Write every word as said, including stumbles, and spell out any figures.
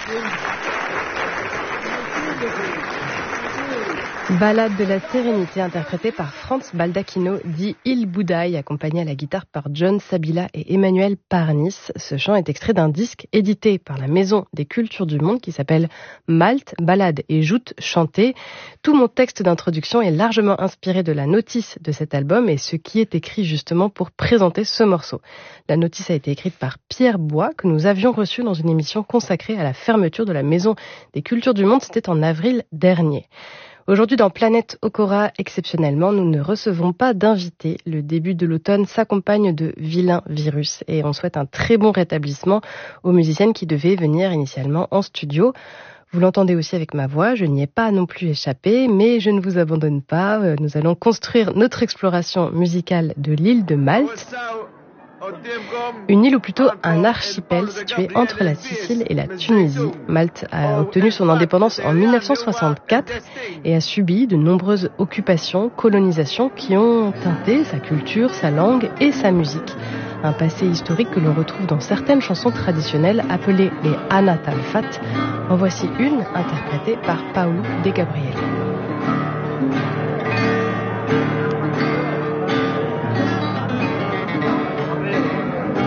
Ballade de la sérénité interprétée par Franz Baldacchino, dit Il Boudaï, accompagné à la guitare par John Sabila et Emmanuel Parnis. Ce chant est extrait d'un disque édité par la Maison des Cultures du Monde qui s'appelle Malte, Ballade et Joutes chantées. Tout mon texte d'introduction est largement inspiré de la notice de cet album et ce qui est écrit justement pour présenter ce morceau. La notice a été écrite par Pierre Bois, que nous avions reçu dans une émission consacrée à la fermeture de la Maison des Cultures du Monde. C'était en avril dernier. Aujourd'hui, dans Planète Okora, exceptionnellement, nous ne recevons pas d'invités. Le début de l'automne s'accompagne de vilains virus et on souhaite un très bon rétablissement aux musiciennes qui devaient venir initialement en studio. Vous l'entendez aussi avec ma voix, je n'y ai pas non plus échappé, mais je ne vous abandonne pas. Nous allons construire notre exploration musicale de l'île de Malte. Une île ou plutôt un archipel situé entre la Sicile et la Tunisie. Malte a obtenu son indépendance en mille neuf cent soixante-quatre et a subi de nombreuses occupations, colonisations qui ont teinté sa culture, sa langue et sa musique. Un passé historique que l'on retrouve dans certaines chansons traditionnelles appelées les Anatalfat. En voici une interprétée par Paolo De Gabriele.